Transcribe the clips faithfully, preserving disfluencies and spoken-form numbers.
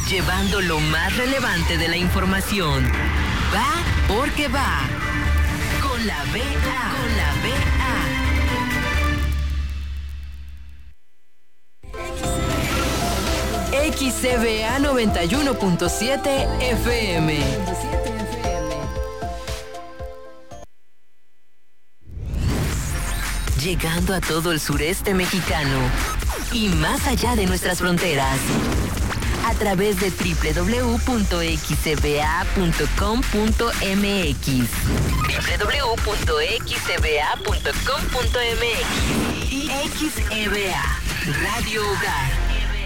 llevando lo más relevante de la información. Va porque va. Con la B A. Con la B A. X C B A noventa y uno punto siete F M. Llegando a todo el sureste mexicano y más allá de nuestras fronteras. A través de doble u doble u doble u punto x c b a punto com punto m x. doble u doble u doble u punto x c b a punto com punto m x y X E B A, Radio Hogar.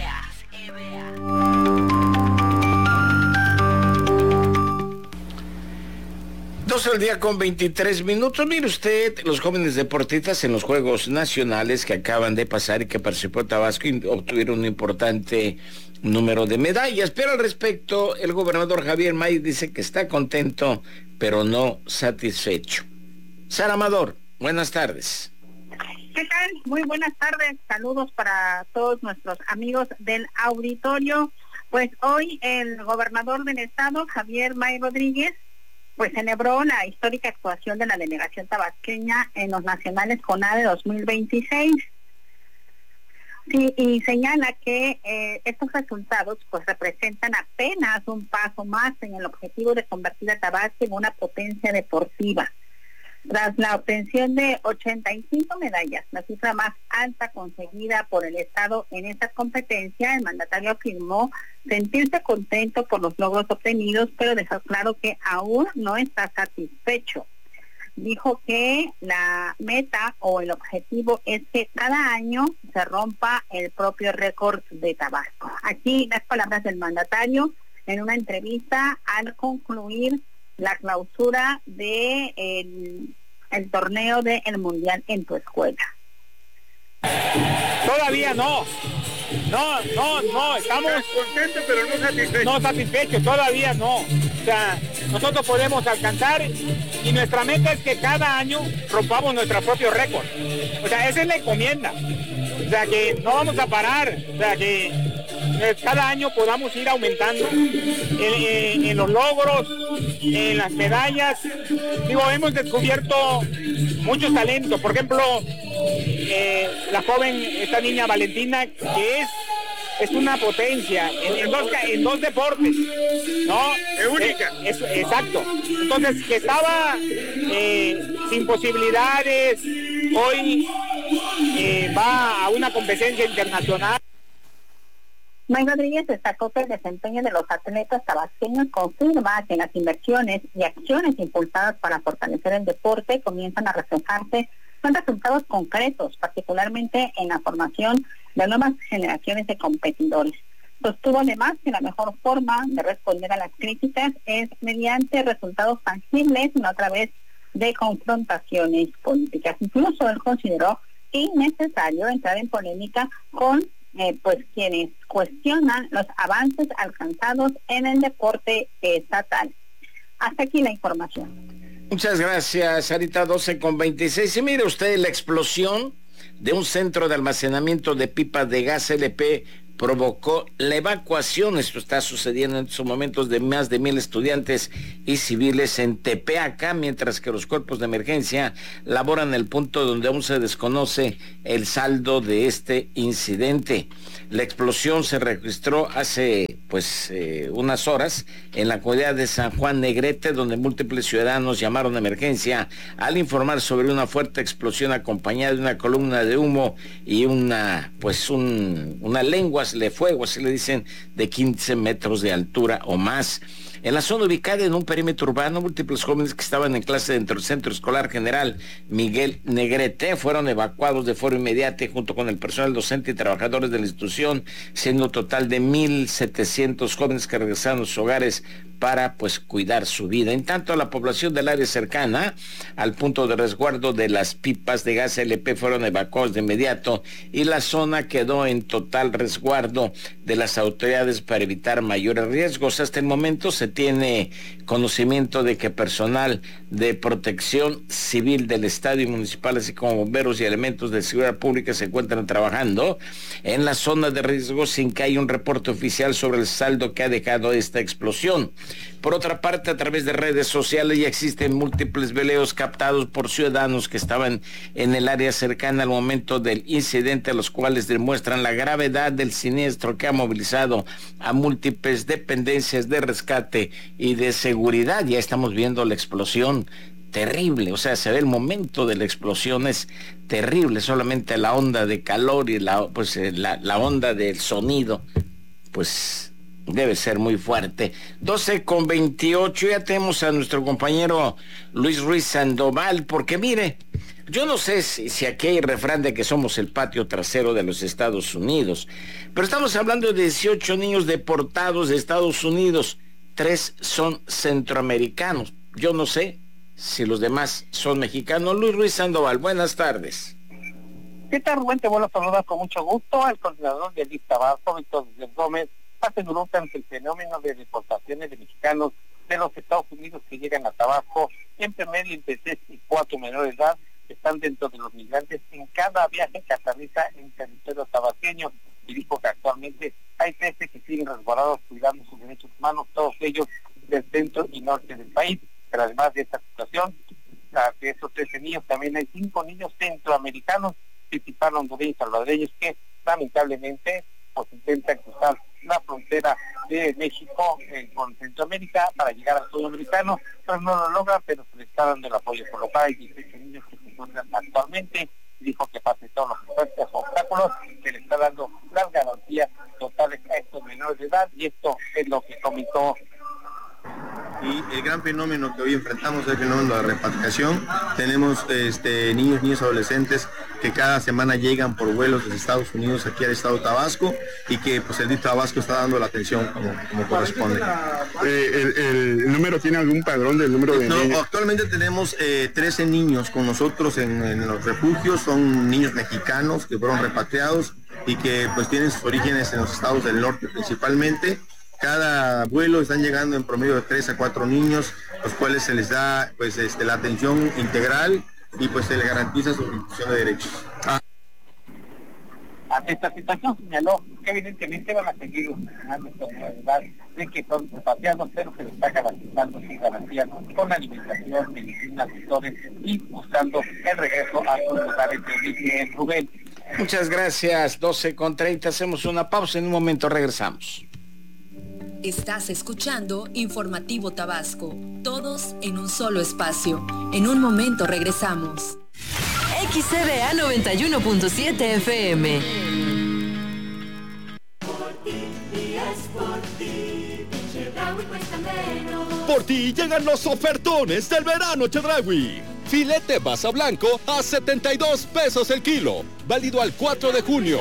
doce del día con veintitrés minutos. Mire usted, los jóvenes deportistas en los Juegos Nacionales que acaban de pasar y que participó Tabasco y obtuvieron un importante número de medallas, pero al respecto el gobernador Javier May dice que está contento pero no satisfecho. Sara Amador, buenas tardes. ¿Qué tal? Muy buenas tardes, saludos para todos nuestros amigos del auditorio. Pues hoy el gobernador del estado, Javier May Rodríguez, pues celebró la histórica actuación de la delegación tabasqueña en los nacionales CONADE dos mil veintiséis. Sí, y señala que eh, estos resultados pues representan apenas un paso más en el objetivo de convertir a Tabasco en una potencia deportiva. Tras la obtención de ochenta y cinco medallas, la cifra más alta conseguida por el estado en esta competencia, el mandatario afirmó sentirse contento por los logros obtenidos, pero dejó claro que aún no está satisfecho. Dijo que la meta o el objetivo es que cada año se rompa el propio récord de Tabasco. Aquí las palabras del mandatario en una entrevista al concluir la clausura de el, el torneo del Mundial en tu escuela. Todavía no. No, no, no, estamos contentos pero no satisfechos. No satisfechos, todavía no. O sea, nosotros podemos alcanzar y nuestra meta es que cada año rompamos nuestro propio récord. O sea, esa es la encomienda. O sea, que no vamos a parar. O sea, que cada año podamos ir aumentando en, en, en los logros, en las medallas. Digo, hemos descubierto muchos talentos. Por ejemplo, eh, la joven, esta niña Valentina, que es es una potencia en, en, dos, en dos deportes, ¿no? Es única. Es, es, exacto. Entonces, que estaba eh, sin posibilidades, hoy eh, va a una competencia internacional. May Rodríguez destacó que el desempeño de los atletas tabasqueños confirma que las inversiones y acciones impulsadas para fortalecer el deporte comienzan a reflejarse con resultados concretos, particularmente en la formación de nuevas generaciones de competidores. Sostuvo además que la mejor forma de responder a las críticas es mediante resultados tangibles, no a través de confrontaciones políticas. Incluso él consideró innecesario entrar en polémica con eh, pues quienes cuestionan los avances alcanzados en el deporte estatal. Hasta aquí la información. Muchas gracias, Sarita. Doce con veintiséis. Y mire usted, la explosión de un centro de almacenamiento de pipas de gas L P provocó la evacuación. Esto está sucediendo en estos momentos de más de mil estudiantes y civiles en Tepeaca, mientras que los cuerpos de emergencia laboran en el punto donde aún se desconoce el saldo de este incidente. La explosión se registró hace pues eh, unas horas en la comunidad de San Juan Negrete, donde múltiples ciudadanos llamaron a emergencia al informar sobre una fuerte explosión acompañada de una columna de humo y una pues un, una lengua de fuego, así le dicen, de quince metros de altura o más. En la zona ubicada en un perímetro urbano, múltiples jóvenes que estaban en clase dentro del Centro Escolar General Miguel Negrete fueron evacuados de forma inmediata junto con el personal docente y trabajadores de la institución, siendo un total de mil setecientos jóvenes que regresaron a sus hogares para pues cuidar su vida. En tanto, la población del área cercana al punto de resguardo de las pipas de gas L P fueron evacuados de inmediato y la zona quedó en total resguardo de las autoridades para evitar mayores riesgos. Hasta el momento se tiene conocimiento de que personal de protección civil del Estado y municipal, así como bomberos y elementos de seguridad pública, se encuentran trabajando en la zona de riesgo sin que haya un reporte oficial sobre el saldo que ha dejado esta explosión. Por otra parte, a través de redes sociales ya existen múltiples videos captados por ciudadanos que estaban en el área cercana al momento del incidente, los cuales demuestran la gravedad del siniestro que ha movilizado a múltiples dependencias de rescate y de seguridad. Ya estamos viendo la explosión terrible, o sea, se ve el momento de la explosión, es terrible, solamente la onda de calor y la, pues, la, la onda del sonido, pues debe ser muy fuerte. doce con veintiocho, ya tenemos a nuestro compañero Luis Ruiz Sandoval, porque mire, yo no sé si, si aquí hay refrán de que somos el patio trasero de los Estados Unidos, pero estamos hablando de dieciocho niños deportados de Estados Unidos, tres son centroamericanos, yo no sé si los demás son mexicanos. Luis Ruiz Sandoval, buenas tardes. ¿Qué tal, Rubén? Te vuelvo a saludar con mucho gusto al coordinador de Lista Tabasco, Víctor Gómez, aseguró que ante el fenómeno de deportaciones de mexicanos de los Estados Unidos que llegan a Tabasco, en promedio entre tres y cuatro menores de edad están dentro de los migrantes en cada viaje que aterriza en territorio tabasqueño, y dijo que actualmente hay trece que siguen resguardados cuidando sus derechos humanos, todos ellos del centro y norte del país. Pero además de esta situación, de esos trece niños también hay cinco niños centroamericanos, principalmente hondureños y salvadoreños, que lamentablemente pues intentan cruzar la frontera de México eh, con Centroamérica para llegar al sudamericano, pero no lo logran, pero se les está dando el apoyo. Por lo cual hay dieciocho niños que se encuentran actualmente, dijo que pase todos los fuertes obstáculos, que le está dando las garantías totales a estos menores de edad, y esto es lo que comentó. Y el gran fenómeno que hoy enfrentamos es el fenómeno de la repatriación. Tenemos este, niños, niños adolescentes que cada semana llegan por vuelos de Estados Unidos aquí al estado de Tabasco, y que pues el distrito Tabasco está dando la atención como, como corresponde. Eh, el, el número tiene algún padrón del número de no, niños? Actualmente tenemos eh, trece niños con nosotros en, en los refugios. Son niños mexicanos que fueron repatriados y que pues tienen sus orígenes en los estados del norte principalmente. Cada vuelo están llegando en promedio de tres a cuatro niños, los cuales se les da pues este, la atención integral y pues se les garantiza su restitución de derechos. Ah. Ante esta situación señaló que evidentemente van a seguir usando esta modalidad de que son repatriados, pero se les está garantizando sin garantía con alimentación, medicina, tutores y buscando el regreso a sus lugares de origen. Rubén. Muchas gracias. doce con treinta, hacemos una pausa, en un momento regresamos. Estás escuchando Informativo Tabasco, todos en un solo espacio. En un momento regresamos. X C B A noventa y uno punto siete F M. Por ti llegan los ofertones del verano Chedraui. Filete basa blanco a setenta y dos pesos el kilo. Válido al cuatro de junio.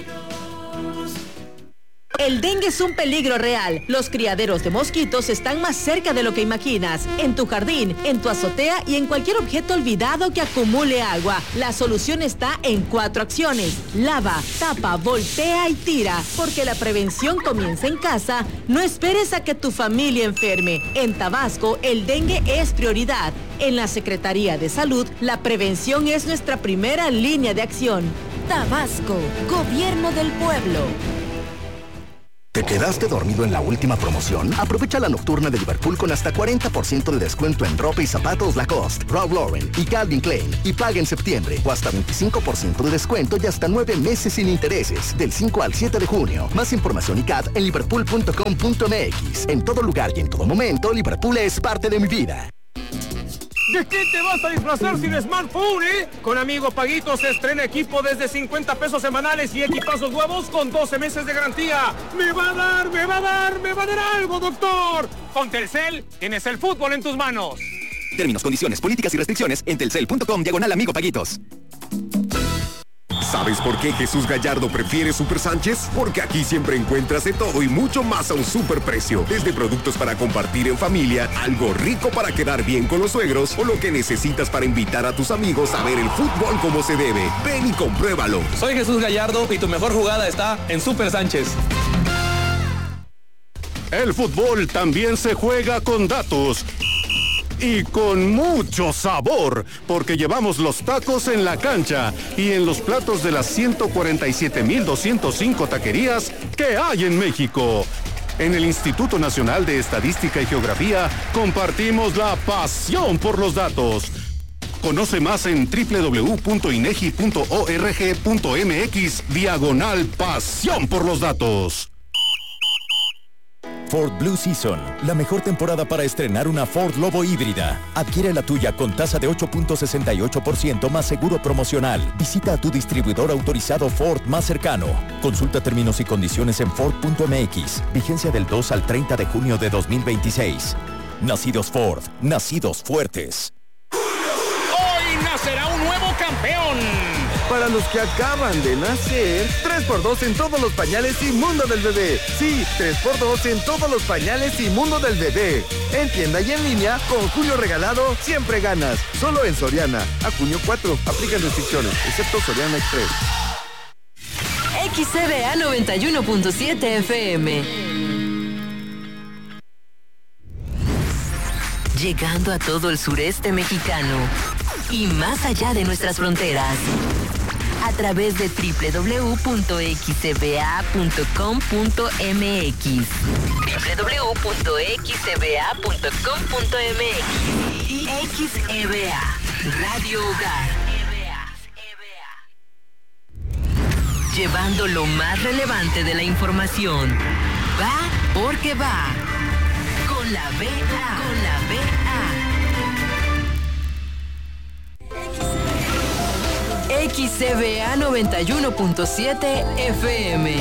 El dengue es un peligro real. Los criaderos de mosquitos están más cerca de lo que imaginas. En tu jardín, en tu azotea y en cualquier objeto olvidado que acumule agua. La solución está en cuatro acciones. Lava, tapa, voltea y tira. Porque la prevención comienza en casa. No esperes a que tu familia enferme. En Tabasco, el dengue es prioridad. En la Secretaría de Salud, la prevención es nuestra primera línea de acción. Tabasco, Gobierno del Pueblo. ¿Te quedaste dormido en la última promoción? Aprovecha la nocturna de Liverpool con hasta cuarenta por ciento de descuento en ropa y zapatos Lacoste, Ralph Lauren y Calvin Klein. Y paga en septiembre o hasta veinticinco por ciento de descuento y hasta nueve meses sin intereses. Del cinco al siete de junio. Más información y C A D en liverpool punto com punto m x. En todo lugar y en todo momento, Liverpool es parte de mi vida. ¿De qué te vas a disfrazar sin smartphone, eh? Con Amigo Paguito se estrena equipo desde cincuenta pesos semanales y equipazos nuevos con doce meses de garantía. ¡Me va a dar, me va a dar, me va a dar algo, doctor! Con Telcel tienes el fútbol en tus manos. Términos, condiciones, políticas y restricciones en telcel punto com diagonal Amigo Paguitos. ¿Sabes por qué Jesús Gallardo prefiere Super Sánchez? Porque aquí siempre encuentras de todo y mucho más a un super precio. Desde productos para compartir en familia, algo rico para quedar bien con los suegros o lo que necesitas para invitar a tus amigos a ver el fútbol como se debe. Ven y compruébalo. Soy Jesús Gallardo y tu mejor jugada está en Super Sánchez. El fútbol también se juega con datos. Y con mucho sabor, porque llevamos los tacos en la cancha y en los platos de las ciento cuarenta y siete mil doscientos cinco taquerías que hay en México. En el Instituto Nacional de Estadística y Geografía compartimos la pasión por los datos. Conoce más en doble u doble u doble u punto inegi punto org punto mx diagonal pasión por los datos. Ford Blue Season, la mejor temporada para estrenar una Ford Lobo híbrida. Adquiere la tuya con tasa de ocho punto sesenta y ocho por ciento más seguro promocional. Visita a tu distribuidor autorizado Ford más cercano. Consulta términos y condiciones en Ford punto mx. Vigencia del dos al treinta de junio de dos mil veintiséis. Nacidos Ford, nacidos fuertes. Hoy nacerá un nuevo campeón. Para los que acaban de nacer, tres por dos en todos los pañales y mundo del bebé. Sí, tres por dos en todos los pañales y mundo del bebé. En tienda y en línea, con Julio Regalado, siempre ganas. Solo en Soriana. A junio cuatro, aplican restricciones, excepto Soriana Express. X C B A noventa y uno punto siete F M. Llegando a todo el sureste mexicano y más allá de nuestras fronteras. A través de doble u doble u doble u punto x c b a punto com punto m x. doble u doble u doble u punto x c b a punto com punto m x. Y X E B A, Radio Hogar. Llevando lo más relevante de la información. Va porque va. Con la B A. Con la B A. X C B A noventa y uno punto siete F M.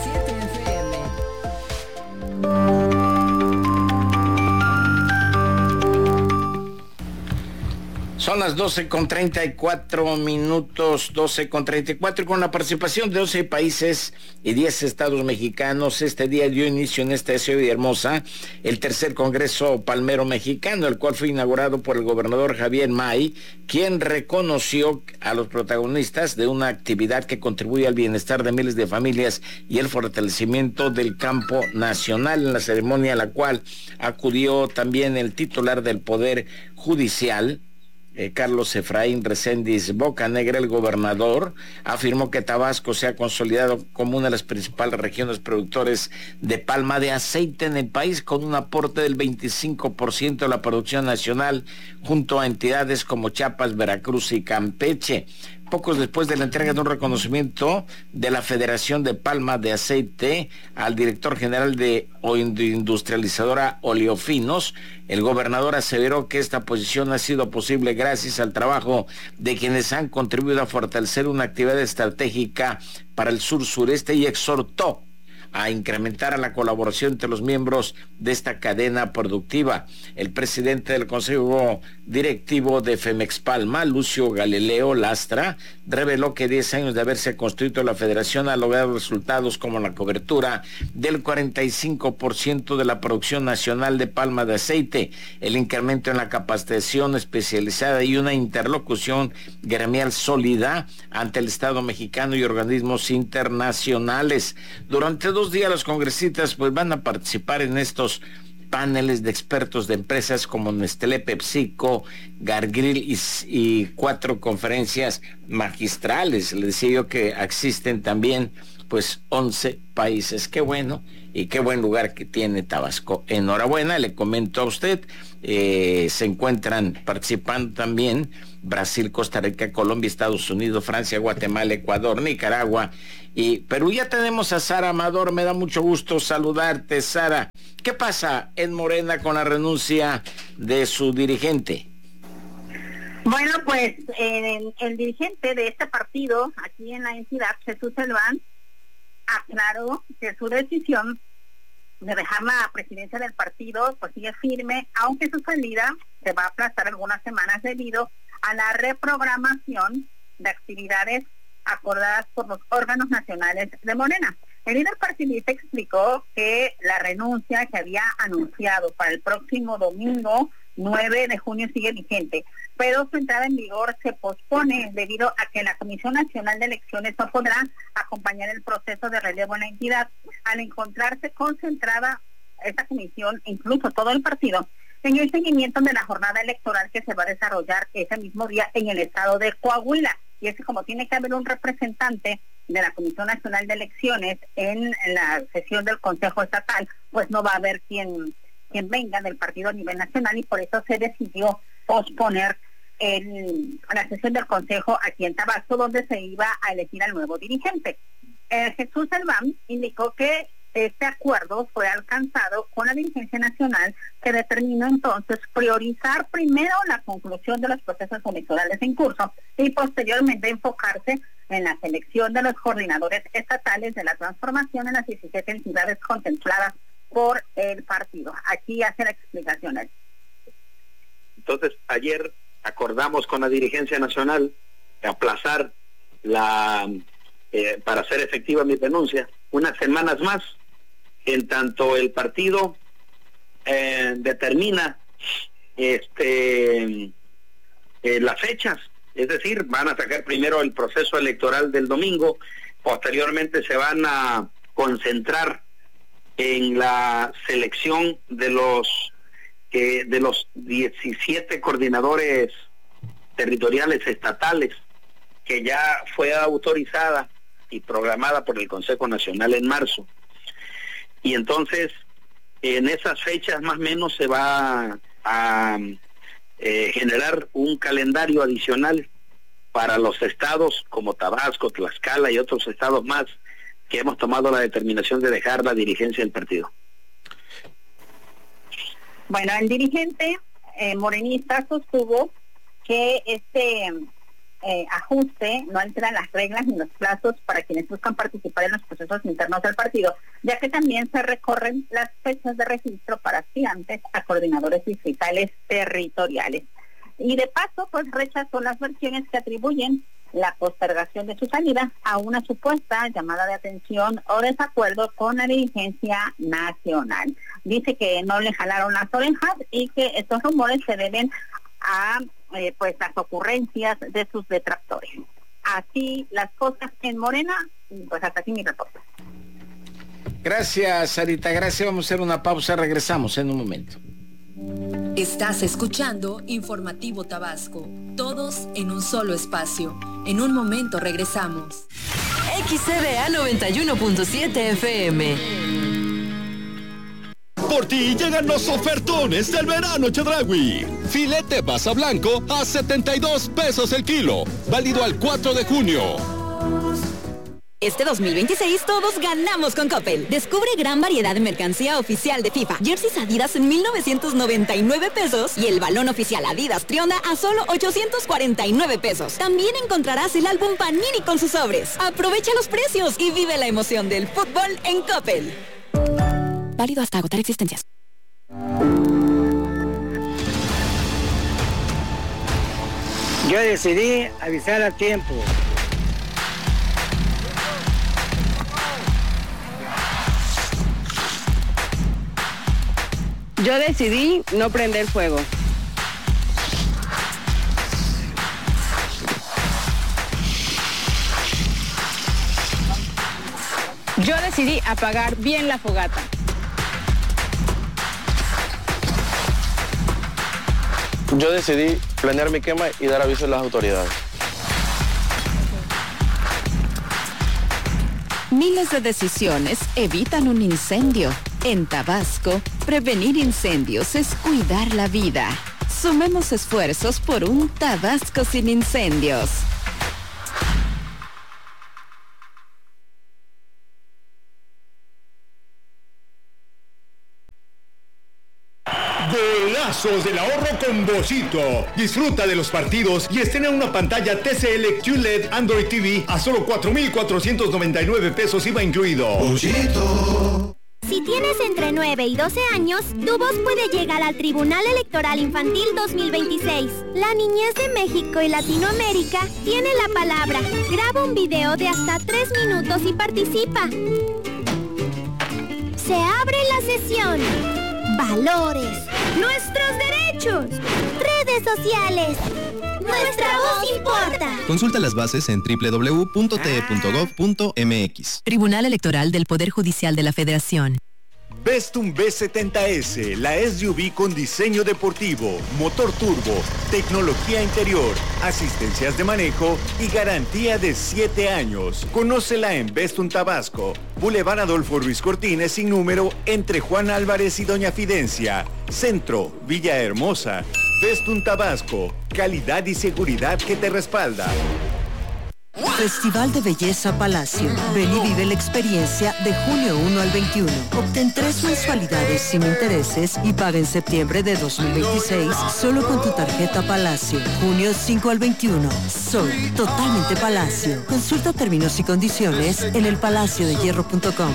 Son las doce con treinta y cuatro minutos, doce con treinta y cuatro, y con la participación de doce países y diez estados mexicanos. Este día dio inicio en esta ciudad hermosa el tercer Congreso Palmero Mexicano, el cual fue inaugurado por el gobernador Javier May, quien reconoció a los protagonistas de una actividad que contribuye al bienestar de miles de familias y el fortalecimiento del campo nacional. En la ceremonia a la cual acudió también el titular del Poder Judicial, Eh, Carlos Efraín Reséndiz Bocanegra, el gobernador, afirmó que Tabasco se ha consolidado como una de las principales regiones productores de palma de aceite en el país, con un aporte del veinticinco por ciento de la producción nacional, junto a entidades como Chiapas, Veracruz y Campeche. Pocos después de la entrega de un reconocimiento de la Federación de Palma de Aceite al director general de industrializadora Oleofinos, el gobernador aseveró que esta posición ha sido posible gracias al trabajo de quienes han contribuido a fortalecer una actividad estratégica para el sur-sureste, y exhortó a incrementar la colaboración entre los miembros de esta cadena productiva. El presidente del Consejo Directivo de Femex Palma, Lucio Galileo Lastra, reveló que diez años de haberse constituido la federación ha logrado resultados como la cobertura del cuarenta y cinco por ciento de la producción nacional de palma de aceite, el incremento en la capacitación especializada y una interlocución gremial sólida ante el Estado mexicano y organismos internacionales. Durante dos días los congresistas pues van a participar en estos paneles de expertos de empresas como Nestlé, PepsiCo, Gargrill y, y cuatro conferencias magistrales. Les decía yo que existen también pues once países. Qué bueno y qué buen lugar que tiene Tabasco. Enhorabuena, le comento a usted, eh, se encuentran participando también Brasil, Costa Rica, Colombia, Estados Unidos, Francia, Guatemala, Ecuador, Nicaragua y Perú. Ya tenemos a Sara Amador, me da mucho gusto saludarte, Sara. ¿Qué pasa en Morena con la renuncia de su dirigente? Bueno, pues el, el dirigente de este partido aquí en la entidad, Jesús Elván, aclaró que su decisión de dejar la presidencia del partido pues sigue firme, aunque su salida se va a aplazar algunas semanas debido a la reprogramación de actividades acordadas por los órganos nacionales de Morena. El líder partidista explicó que la renuncia que había anunciado para el próximo domingo nueve de junio sigue vigente, pero su entrada en vigor se pospone debido a que la Comisión Nacional de Elecciones no podrá acompañar el proceso de relevo en la entidad, al encontrarse concentrada esta comisión, incluso todo el partido, en el seguimiento de la jornada electoral que se va a desarrollar ese mismo día en el estado de Coahuila. Y es que como tiene que haber un representante de la Comisión Nacional de Elecciones en la sesión del Consejo Estatal, pues no va a haber quien, quien venga del partido a nivel nacional, y por eso se decidió posponer el, la sesión del Consejo aquí en Tabasco, donde se iba a elegir al nuevo dirigente. Eh, Jesús Elván indicó que este acuerdo fue alcanzado con la dirigencia nacional, que determinó entonces priorizar primero la conclusión de los procesos electorales en curso y posteriormente enfocarse en la selección de los coordinadores estatales de la transformación en las diecisiete entidades contempladas por el partido. Aquí hace la explicación él. Entonces, ayer acordamos con la dirigencia nacional aplazar la eh, para hacer efectiva mi denuncia unas semanas más, en tanto el partido eh, determina este eh, las fechas, es decir, van a sacar primero el proceso electoral del domingo, posteriormente se van a concentrar en la selección de los eh, de los diecisiete coordinadores territoriales estatales, que ya fue autorizada y programada por el Consejo Nacional en marzo. Y entonces, en esas fechas más o menos se va a eh, generar un calendario adicional para los estados como Tabasco, Tlaxcala y otros estados más que hemos tomado la determinación de dejar la dirigencia del partido. Bueno, el dirigente eh, morenista sostuvo que este eh, ajuste no altera las reglas ni los plazos para quienes buscan participar en los procesos internos del partido, ya que también se recorren las fechas de registro para aspirantes a coordinadores distritales territoriales. Y de paso, pues rechazó las versiones que atribuyen la postergación de su salida a una supuesta llamada de atención o desacuerdo con la dirigencia nacional. Dice que no le jalaron las orejas y que estos rumores se deben a eh, pues las ocurrencias de sus detractores. Así las cosas en Morena, pues hasta aquí mi reporte. Gracias, Sarita, gracias. Vamos a hacer una pausa, regresamos en un momento. Estás escuchando Informativo Tabasco, todos en un solo espacio. En un momento regresamos. X C B A noventa y uno punto siete F M. Por ti llegan los ofertones del verano Chedraui. Filete basa blanco a setenta y dos pesos el kilo. Válido al cuatro de junio. Este dos mil veintiséis todos ganamos con Coppel. Descubre gran variedad de mercancía oficial de FIFA. Jerseys Adidas en mil novecientos noventa y nueve pesos y el balón oficial Adidas Trionda a solo ochocientos cuarenta y nueve pesos. También encontrarás el álbum Panini con sus sobres. Aprovecha los precios y vive la emoción del fútbol en Coppel. Válido hasta agotar existencias. Yo decidí avisar a tiempo. Yo decidí no prender fuego. Yo decidí apagar bien la fogata. Yo decidí planear mi quema y dar aviso a las autoridades. Miles de decisiones evitan un incendio. En Tabasco, prevenir incendios es cuidar la vida. Sumemos esfuerzos por un Tabasco sin incendios. Golazos del ahorro con Bollito. Disfruta de los partidos y estrena una pantalla T C L Q L E D Android T V a solo cuatro mil cuatrocientos noventa y nueve pesos I V A incluido. Bollito. Si tienes tienes entre nueve y doce años, tu voz puede llegar al Tribunal Electoral Infantil dos mil veintiséis. La niñez de México y Latinoamérica tiene la palabra. Graba un video de hasta tres minutos y participa. Se abre la sesión. Valores. Nuestros derechos. Redes sociales. Nuestra voz importa. Consulta las bases en doble u doble u doble u punto t e punto gov punto m x. Tribunal Electoral del Poder Judicial de la Federación. Vestum B setenta ese, la S U V con diseño deportivo, motor turbo, tecnología interior, asistencias de manejo y garantía de siete años. Conócela en Vestum Tabasco, Boulevard Adolfo Ruiz Cortines sin número entre Juan Álvarez y Doña Fidencia. Centro, Villahermosa. Vestum Tabasco, calidad y seguridad que te respalda. Festival de Belleza Palacio. Ven y vive la experiencia de junio primero al veintiuno. Obtén tres mensualidades sin intereses y paga en septiembre de dos mil veintiséis solo con tu tarjeta Palacio. junio cinco al veintiuno. Soy totalmente Palacio. Consulta términos y condiciones en el palacio de hierro punto com.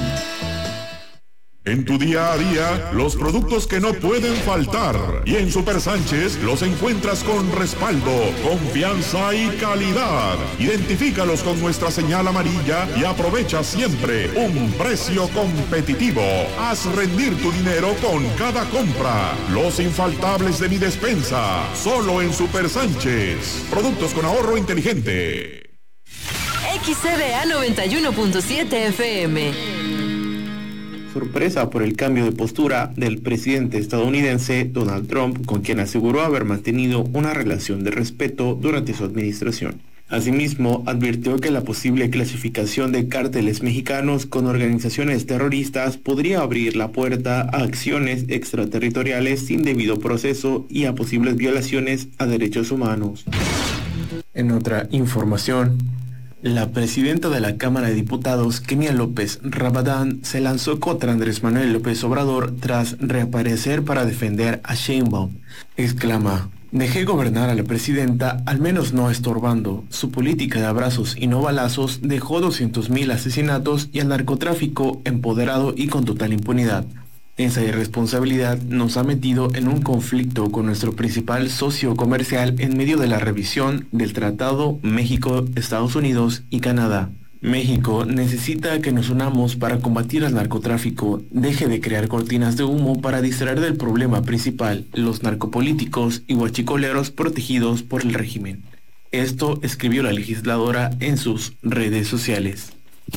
En tu día a día, los productos que no pueden faltar. Y en Super Sánchez los encuentras con respaldo, confianza y calidad. Identifícalos con nuestra señal amarilla y aprovecha siempre un precio competitivo. Haz rendir tu dinero con cada compra. Los infaltables de mi despensa, solo en Super Sánchez. Productos con ahorro inteligente. X C B A noventa y uno punto siete F M. Sorpresa por el cambio de postura del presidente estadounidense Donald Trump, con quien aseguró haber mantenido una relación de respeto durante su administración. Asimismo, advirtió que la posible clasificación de cárteles mexicanos con organizaciones terroristas podría abrir la puerta a acciones extraterritoriales sin debido proceso y a posibles violaciones a derechos humanos. En otra información, la presidenta de la Cámara de Diputados, Kenia López Rabadán, se lanzó contra Andrés Manuel López Obrador tras reaparecer para defender a Sheinbaum. Exclama: dejé gobernar a la presidenta, al menos no estorbando. Su política de abrazos y no balazos dejó doscientos mil asesinatos y al narcotráfico empoderado y con total impunidad. Esa irresponsabilidad nos ha metido en un conflicto con nuestro principal socio comercial en medio de la revisión del Tratado México, Estados Unidos y Canadá. México necesita que nos unamos para combatir al narcotráfico, deje de crear cortinas de humo para distraer del problema principal, los narcopolíticos y huachicoleros protegidos por el régimen. Esto escribió la legisladora en sus redes sociales.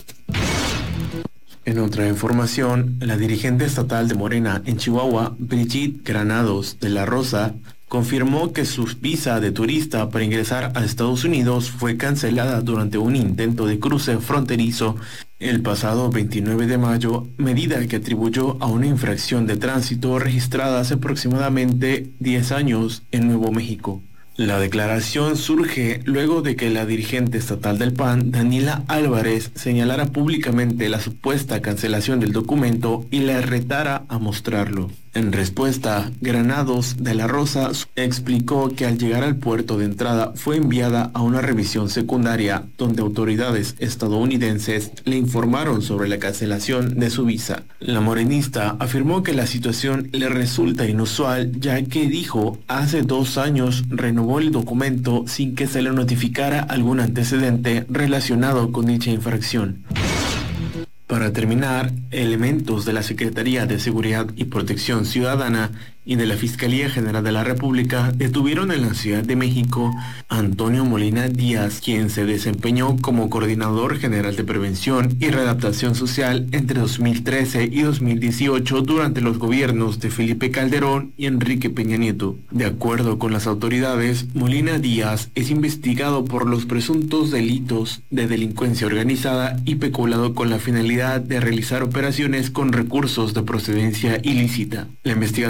En otra información, la dirigente estatal de Morena en Chihuahua, Brigitte Granados de la Rosa, confirmó que su visa de turista para ingresar a Estados Unidos fue cancelada durante un intento de cruce fronterizo el pasado veintinueve de mayo, medida que atribuyó a una infracción de tránsito registrada hace aproximadamente diez años en Nuevo México. La declaración surge luego de que la dirigente estatal del P A N, Daniela Álvarez, señalara públicamente la supuesta cancelación del documento y la retara a mostrarlo. En respuesta, Granados de la Rosa explicó que al llegar al puerto de entrada fue enviada a una revisión secundaria donde autoridades estadounidenses le informaron sobre la cancelación de su visa. La morenista afirmó que la situación le resulta inusual ya que dijo hace dos años renovó el documento sin que se le notificara algún antecedente relacionado con dicha infracción. Para terminar, elementos de la Secretaría de Seguridad y Protección Ciudadana y de la Fiscalía General de la República detuvieron en la Ciudad de México a Antonio Molina Díaz, quien se desempeñó como Coordinador General de Prevención y Readaptación Social entre dos mil trece y dos mil dieciocho durante los gobiernos de Felipe Calderón y Enrique Peña Nieto. De acuerdo con las autoridades, Molina Díaz es investigado por los presuntos delitos de delincuencia organizada y peculado con la finalidad de realizar operaciones con recursos de procedencia ilícita. La investigación lo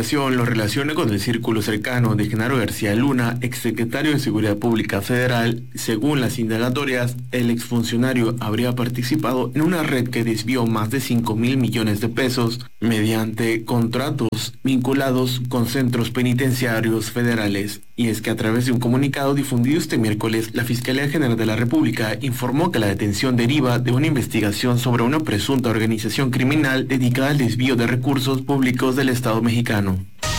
lo relaciona con el círculo cercano de Genaro García Luna, exsecretario de Seguridad Pública Federal. Según las indagatorias, el exfuncionario habría participado en una red que desvió más de cinco mil millones de pesos mediante contratos vinculados con centros penitenciarios federales. Y es que a través de un comunicado difundido este miércoles, la Fiscalía General de la República informó que la detención deriva de una investigación sobre una presunta organización criminal dedicada al desvío de recursos públicos del Estado mexicano.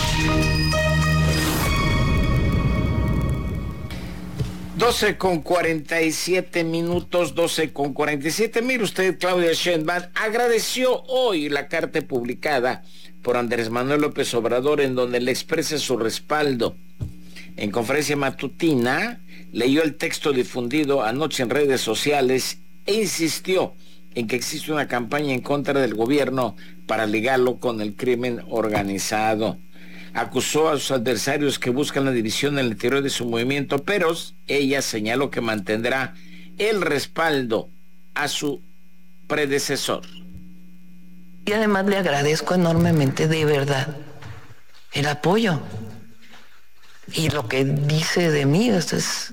doce con cuarenta y siete minutos, doce con cuarenta y siete. Mire usted, Claudia Sheinbaum agradeció hoy la carta publicada por Andrés Manuel López Obrador en donde le expresa su respaldo. En conferencia matutina, leyó el texto difundido anoche en redes sociales e insistió en que existe una campaña en contra del gobierno para ligarlo con el crimen organizado. Acusó a sus adversarios que buscan la división en el interior de su movimiento, pero ella señaló que mantendrá el respaldo a su predecesor. Y además le agradezco enormemente, de verdad, el apoyo. Y lo que dice de mí, esto es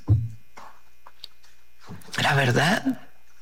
la verdad.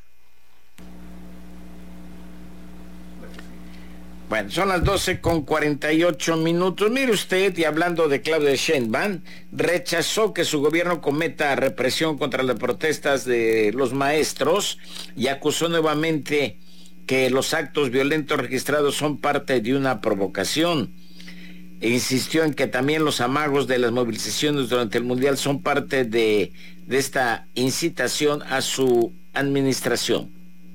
Bueno, son las doce con cuarenta y ocho minutos. Mire usted, y hablando de Claudia Sheinbaum, rechazó que su gobierno cometa represión contra las protestas de los maestros y acusó nuevamente que los actos violentos registrados son parte de una provocación. E insistió en que también los amagos de las movilizaciones durante el Mundial son parte de, de esta incitación a su administración.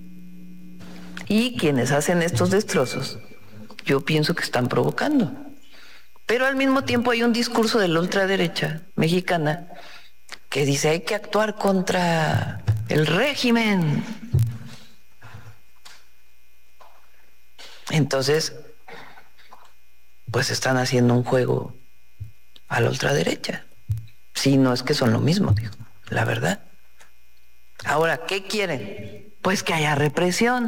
Y quienes hacen estos destrozos, yo pienso que están provocando. Pero al mismo tiempo hay un discurso de la ultraderecha mexicana que dice hay que actuar contra el régimen. Entonces, pues están haciendo un juego a la ultraderecha. Sí, no es que son lo mismo, digo, la verdad. Ahora, ¿qué quieren? Pues que haya represión.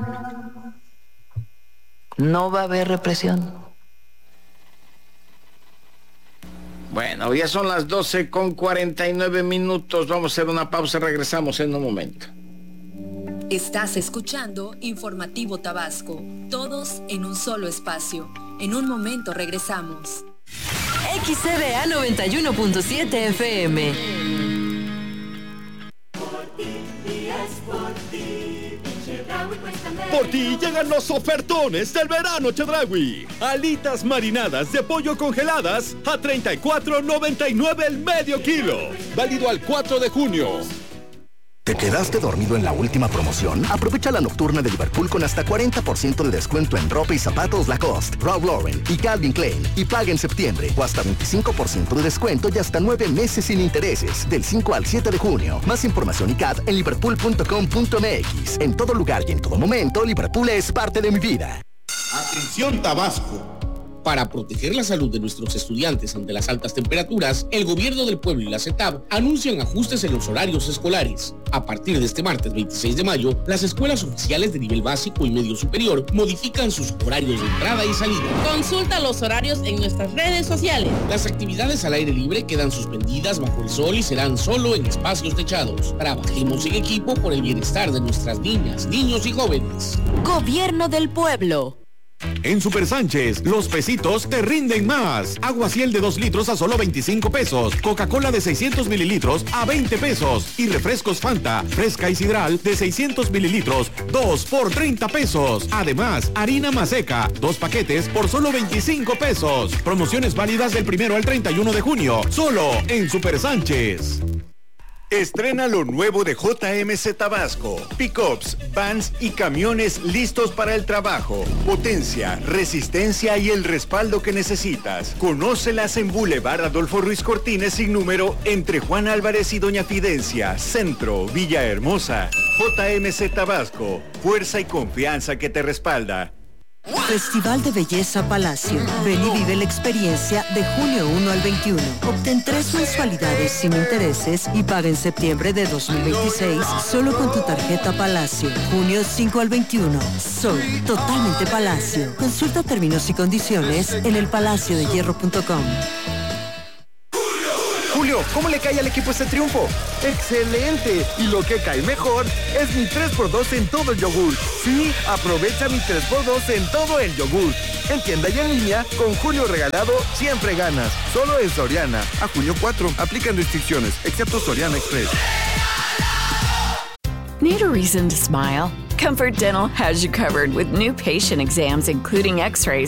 No va a haber represión. Bueno, ya son las doce con cuarenta y nueve minutos. Vamos a hacer una pausa, regresamos en un momento. Estás escuchando Informativo Tabasco, todos en un solo espacio. En un momento regresamos. X C B A noventa y uno punto siete F M. Por ti llegan los ofertones del verano Chedraui. Alitas marinadas de pollo congeladas a treinta y cuatro noventa y nueve el medio kilo. Válido al cuatro de junio. ¿Te quedaste dormido en la última promoción? Aprovecha la nocturna de Liverpool con hasta cuarenta por ciento de descuento en ropa y zapatos Lacoste, Ralph Lauren y Calvin Klein. Y paga en septiembre o hasta veinticinco por ciento de descuento y hasta nueve meses sin intereses. Del cinco al siete de junio. Más información y C A D en liverpool punto com punto m x. En todo lugar y en todo momento, Liverpool es parte de mi vida. Atención Tabasco. Para proteger la salud de nuestros estudiantes ante las altas temperaturas, el gobierno del pueblo y la CETAB anuncian ajustes en los horarios escolares. A partir de este martes veintiséis de mayo, las escuelas oficiales de nivel básico y medio superior modifican sus horarios de entrada y salida. Consulta los horarios en nuestras redes sociales. Las actividades al aire libre quedan suspendidas bajo el sol y serán solo en espacios techados. Trabajemos en equipo por el bienestar de nuestras niñas, niños y jóvenes. Gobierno del pueblo. En Super Sánchez, los pesitos te rinden más. Agua Ciel de dos litros a solo veinticinco pesos. Coca-Cola de seiscientos mililitros a veinte pesos. Y refrescos Fanta, fresca y sidral de seiscientos mililitros, dos por treinta pesos. Además, harina Maseca, dos paquetes por solo veinticinco pesos. Promociones válidas del primero al treinta y uno de junio. Solo en Super Sánchez. Estrena lo nuevo de J M C Tabasco. Pickups, vans y camiones listos para el trabajo. Potencia, resistencia y el respaldo que necesitas. Conócelas en Boulevard Adolfo Ruiz Cortines sin número entre Juan Álvarez y Doña Fidencia, Centro, Villahermosa. J M C Tabasco, fuerza y confianza que te respalda. Festival de Belleza Palacio. Ven y vive la experiencia de junio primero al veintiuno. Obtén tres mensualidades sin intereses y paga en septiembre de dos mil veintiséis solo con tu tarjeta Palacio. junio cinco al veintiuno. Soy totalmente Palacio. Consulta términos y condiciones en el palacio de hierro punto com. Julio, ¿cómo le cae al equipo este triunfo? ¡Excelente! Y lo que cae mejor es mi tres por dos en todo el yogur. Sí, aprovecha mi tres por dos en todo el yogur. En tienda y en línea, con Julio regalado, siempre ganas. Solo en Soriana. A junio cuatro, aplican restricciones, excepto Soriana Express. Need a reason to smile? Comfort Dental has you covered with new patient exams, including x-rays,